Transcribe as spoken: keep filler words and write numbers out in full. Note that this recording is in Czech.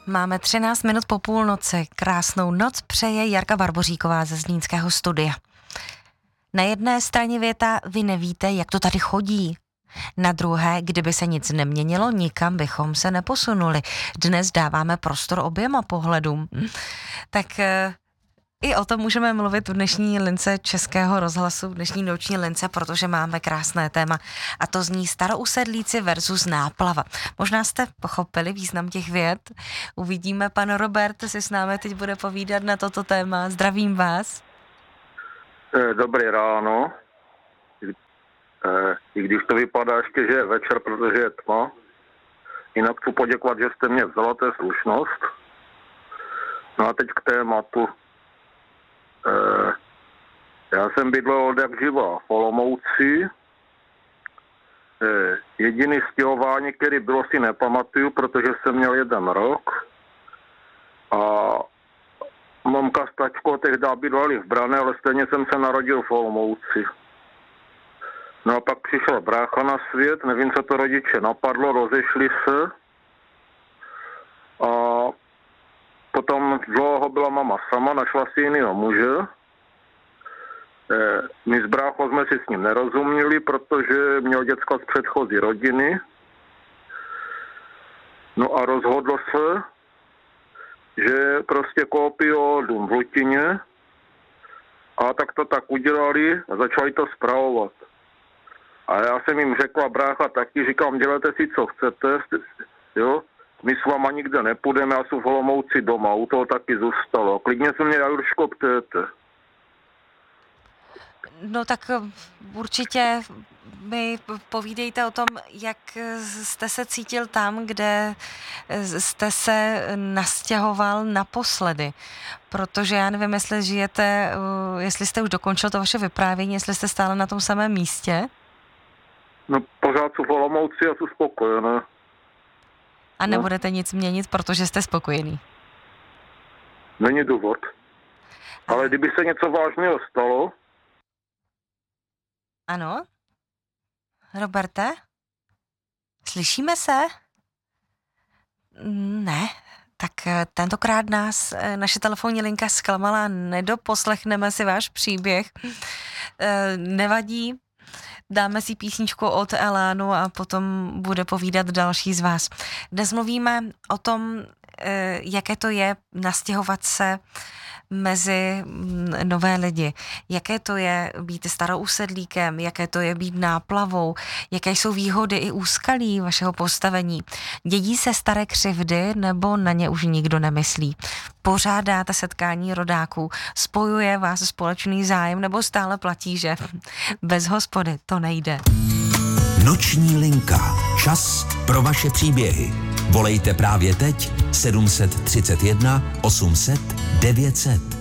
Máme třináct minut po půlnoci. Krásnou noc přeje Jarka Barboříková ze Zlínského studia. Na jedné straně věta, vy nevíte, jak to tady chodí. Na druhé, kdyby se nic neměnilo, nikam bychom se neposunuli. Dnes dáváme prostor oběma pohledům. Tak i o tom můžeme mluvit v dnešní lince Českého rozhlasu, v dnešní noční lince, protože máme krásné téma. A to zní starousedlíci versus náplava. Možná jste pochopili význam těch vět. Uvidíme, pan Robert si s námi teď bude povídat na toto téma. Zdravím vás. Dobré ráno. I když to vypadá ještě, že je večer, protože je tma. Jinak chci poděkovat, že jste mě vzala, to je slušnost. No a teď k tématu. Eh, já jsem bydlel od jak živa v Olomouci. Eh, jediný stěhování, který bylo, si nepamatuju, protože jsem měl jeden rok. A mamka s tačkou tehdy bydleli v Brané, ale stejně jsem se narodil v Olomouci. No a pak přišel brácha na svět, nevím, co to rodiče napadlo, rozešli se. A potom dlouho byla mama sama, našla si jinýho muže. My s bráchou jsme si s ním nerozuměli, protože měl děcka z předchozí rodiny. No a rozhodl se, že prostě koupí dům v Lutině. A tak to tak udělali a začali to spravovat. A já jsem jim řekla, brácha taky, říkám, dělejte si, co chcete, jo. My s váma nikde nepůjdeme, já jsem v Olomouci doma, u toho taky zůstalo. Klidně se mě, Jurško, ptejte. No tak určitě mi povídejte o tom, jak jste se cítil tam, kde jste se nastěhoval naposledy. Protože já nevím, jestli žijete, jestli jste už dokončil to vaše vyprávění, jestli jste stále na tom samém místě. No pořád jsem v Olomouci a jsem spokojený. A nebudete no. nic měnit, protože jste spokojený? Není důvod. Ale kdyby se něco vážného stalo... Ano? Roberte? Slyšíme se? Ne. Tak tentokrát nás naše telefonní linka zklamala, nedoposlechneme si váš příběh. Nevadí. Dáme si písničku od Elánu a potom bude povídat další z vás. Dnes mluvíme o tom, jaké to je nastěhovat se mezi nové lidi. Jaké to je být starousedlíkem, jaké to je být náplavou, jaké jsou výhody i úskalí vašeho postavení. Dědí se staré křivdy nebo na ně už nikdo nemyslí? Pořádáte setkání rodáků, spojuje vás společný zájem nebo stále platí, že bez hospody to nejde? Noční linka. Čas pro vaše příběhy. Volejte právě teď sedm set třicet jedna osm set devět set.